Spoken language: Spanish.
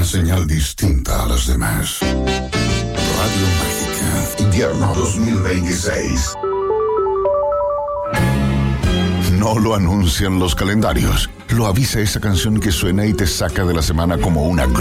una señal distinta a las demás. Radio Mágica, invierno 2026. No lo anuncian los calendarios. Lo avisa esa canción que suena y te saca de la semana como una